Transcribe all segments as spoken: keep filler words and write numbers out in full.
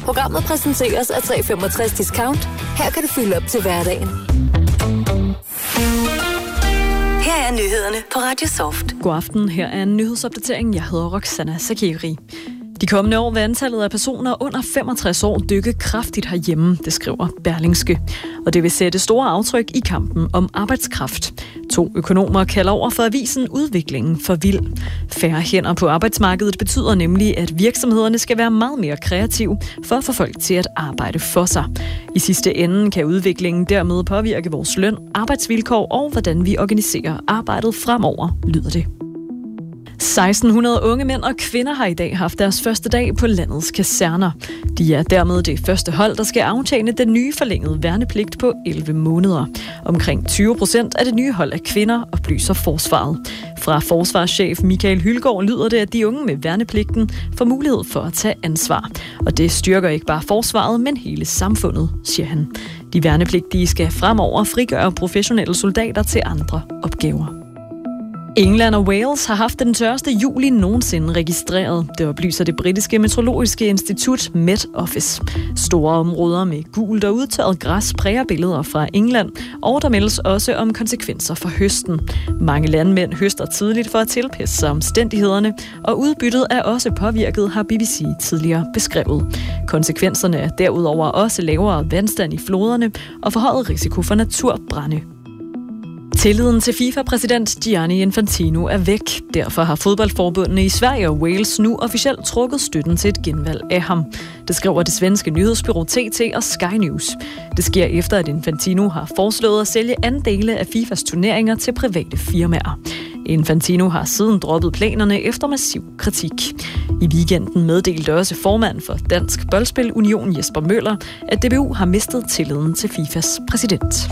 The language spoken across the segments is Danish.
Programmet præsenteres af tre komma femogtres Discount. Her kan du fylde op til hverdagen. Her er nyhederne på Radio Soft. God aften, her er en nyhedsopdatering. Jeg hedder Roxana Sakiri. De kommende år vil antallet af personer under femogtres år dykke kraftigt herhjemme, det skriver Berlingske. Og det vil sætte store aftryk i kampen om arbejdskraft. To økonomer kalder over for avisen udviklingen for vild. Færre hænder på arbejdsmarkedet betyder nemlig, at virksomhederne skal være meget mere kreative for at få folk til at arbejde for sig. I sidste ende kan udviklingen dermed påvirke vores løn, arbejdsvilkår og hvordan vi organiserer arbejdet fremover, lyder det. seksten hundrede unge mænd og kvinder har i dag haft deres første dag på landets kaserner. De er dermed det første hold, der skal aftjene den nye forlængede værnepligt på elleve måneder. Omkring tyve procent af det nye hold af kvinder, oplyser forsvaret. Fra forsvarschef Michael Hylgaard lyder det, at de unge med værnepligten får mulighed for at tage ansvar. Og det styrker ikke bare forsvaret, men hele samfundet, siger han. De værnepligtige skal fremover frigøre professionelle soldater til andre opgaver. England og Wales har haft den tørreste juli nogensinde registreret. Det oplyser det britiske meteorologiske institut Met Office. Store områder med gult og udtørret græs præger billeder fra England, og der meldes også om konsekvenser for høsten. Mange landmænd høster tidligt for at tilpasse sig omstændighederne, og udbyttet er også påvirket, har B B C tidligere beskrevet. Konsekvenserne er derudover også lavere vandstand i floderne og forhøjet risiko for naturbrande. Tilliden til FIFA-præsident Gianni Infantino er væk. Derfor har fodboldforbundene i Sverige og Wales nu officielt trukket støtten til et genvalg af ham. Det skriver det svenske nyhedsbureau T T og Sky News. Det sker efter, at Infantino har foreslået at sælge andele af FIFAs turneringer til private firmaer. Infantino har siden droppet planerne efter massiv kritik. I weekenden meddelte også formand for Dansk Boldspil Union Jesper Møller, at D B U har mistet tilliden til FIFAs præsident.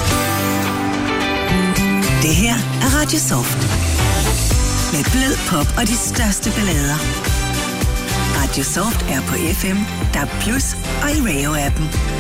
Det her er Radio Soft. Med blød pop og de største ballader. Radio Soft er på F M, D A B plus og i Radio-appen.